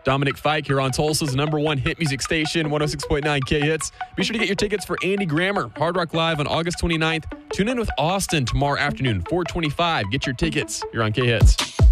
Dominic Fike here on Tulsa's #1 hit music station, 106.9 K-Hits. Be sure to get your tickets for Andy Grammer, Hard Rock Live on August 29th. Tune in with Austin tomorrow afternoon, 4:25. Get your tickets. You're on K-Hits.